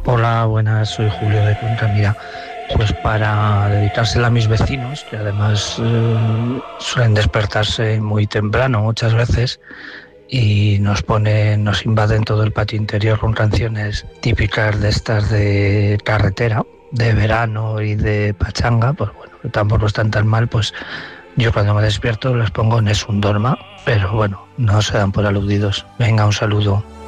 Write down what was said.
Hola, buenas, soy Julio de Cuenca. Mira, pues para dedicársela a mis vecinos, que además suelen despertarse muy temprano muchas veces y nos invaden todo el patio interior con canciones típicas de estas de carretera, de verano y de pachanga, pues bueno, que tampoco están tan mal, pues yo cuando me despierto les pongo Nessun Dorma, pero bueno, no se dan por aludidos. Venga, un saludo.